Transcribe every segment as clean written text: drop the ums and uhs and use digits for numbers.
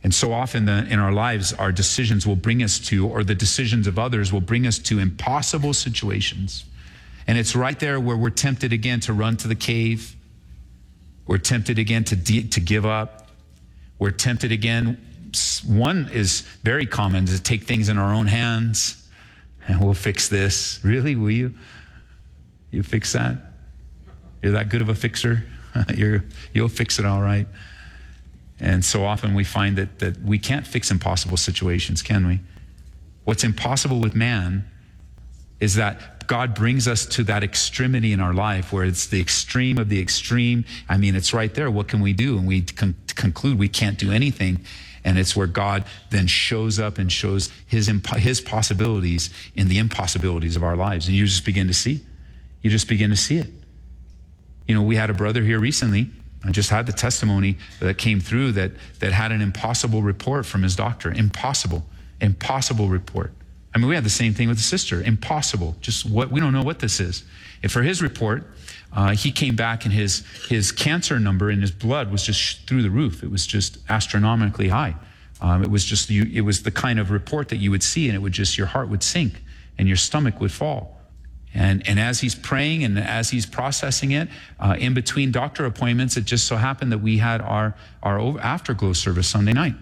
And so often in our lives, our decisions will bring us to, or the decisions of others will bring us to impossible situations. And it's right there where we're tempted again to run to the cave. We're tempted again to give up. We're tempted again. One is very common, to take things in our own hands. And we'll fix this. Really, will you? You fix that? You're that good of a fixer? You'll fix it all right. And so often we find that we can't fix impossible situations, can we? What's impossible with man is that God brings us to that extremity in our life where it's the extreme of the extreme. I mean, it's right there. What can we do? And we conclude we can't do anything. And it's where God then shows up and shows his possibilities in the impossibilities of our lives. And you just begin to see. You just begin to see it. You know, we had a brother here recently. I just had the testimony that came through that had an impossible report from his doctor. Impossible report. I mean, we had the same thing with the sister. Impossible. We don't know what this is. And for his report, he came back and his cancer number in his blood was just through the roof. It was just astronomically high. It was the kind of report that you would see, and it would just, your heart would sink and your stomach would fall. And as he's praying and as he's processing it, in between doctor appointments, it just so happened that we had our afterglow service Sunday night.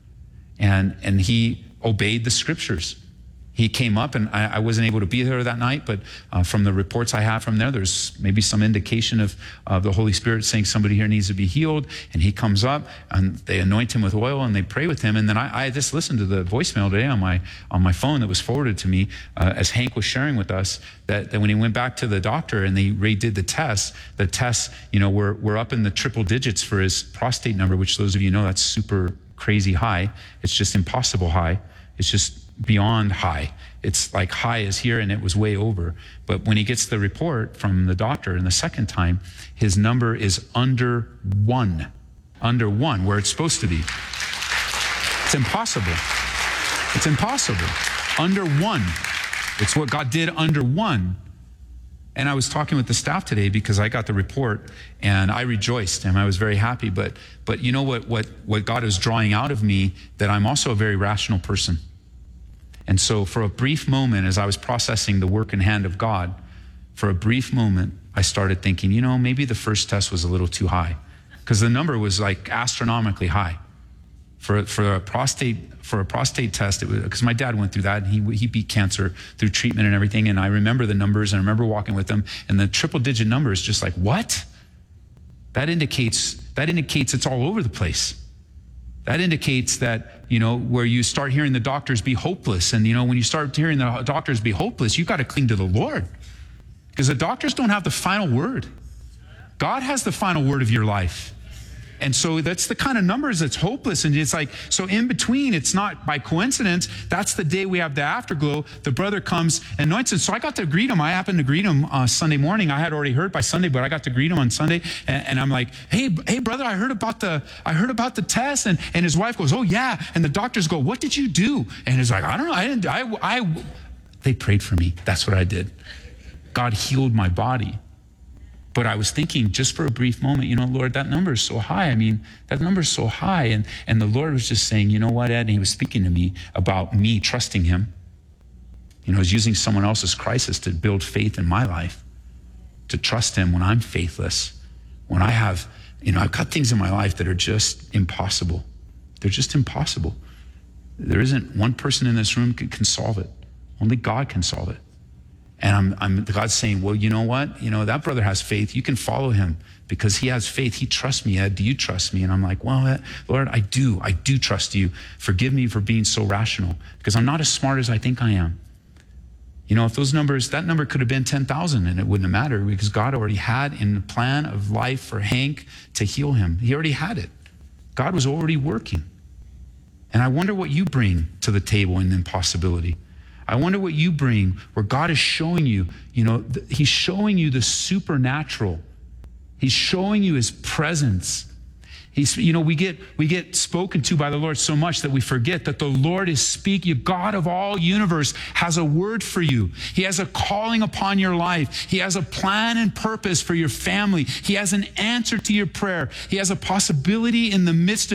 And he obeyed the scriptures. He came up, and I wasn't able to be there that night, but from the reports I have from there's maybe some indication of the Holy Spirit saying somebody here needs to be healed. And he comes up, and they anoint him with oil, and they pray with him. And then I just listened to the voicemail today on my phone that was forwarded to me as Hank was sharing with us that when he went back to the doctor and they redid the tests, you know, were up in the triple digits for his prostate number, which those of you know, that's super crazy high. It's just impossible high. It's just beyond high. It's like high is here, and it was way over. But when he gets the report from the doctor in the second time, his number is under 1, where it's supposed to be. It's impossible. It's impossible. Under 1. It's what God did under 1. And I was talking with the staff today because I got the report and I rejoiced and I was very happy. But you know what God is drawing out of me, that I'm also a very rational person. And so for a brief moment, as I was processing the work and hand of God, for a brief moment, I started thinking, you know, maybe the first test was a little too high, because the number was like astronomically high. For a prostate test, it was, because my dad went through that, and he beat cancer through treatment and everything. And I remember the numbers, and I remember walking with him, and the triple digit number is just like, what? That indicates it's all over the place. That indicates that, you know, where you start hearing the doctors be hopeless. And, you know, when you start hearing the doctors be hopeless, you've got to cling to the Lord, because the doctors don't have the final word. God has the final word of your life. And so that's the kind of numbers that's hopeless. And it's like, so in between, it's not by coincidence. That's the day we have the afterglow. The brother comes and anoints him. So I got to greet him. I happened to greet him Sunday morning. I had already heard by Sunday, but I got to greet him on Sunday. And I'm like, hey, brother, I heard about the test. And his wife goes, oh yeah. And the doctors go, what did you do? And he's like, I don't know. They prayed for me. That's what I did. God healed my body. But I was thinking, just for a brief moment, you know, Lord, that number is so high. I mean, that number is so high. And the Lord was just saying, you know what, Ed? And he was speaking to me about me trusting him. You know, I was using someone else's crisis to build faith in my life, to trust him when I'm faithless, when I have, you know, I've got things in my life that are just impossible. They're just impossible. There isn't one person in this room can solve it. Only God can solve it. And God's saying, well, you know what? You know, that brother has faith. You can follow him because he has faith. He trusts me, Ed. Do you trust me? And I'm like, well, Lord, I do trust you. Forgive me for being so rational, because I'm not as smart as I think I am. You know, if that number could have been 10,000 and it wouldn't have mattered, because God already had in the plan of life for Hank to heal him. He already had it. God was already working. And I wonder what you bring to the table in impossibility. I wonder what you bring where God is showing you, you know, he's showing you the supernatural. He's showing you his presence. You know, we get spoken to by the Lord so much that we forget that the Lord is speaking. God of all universe has a word for you. He has a calling upon your life. He has a plan and purpose for your family. He has an answer to your prayer. He has a possibility in the midst of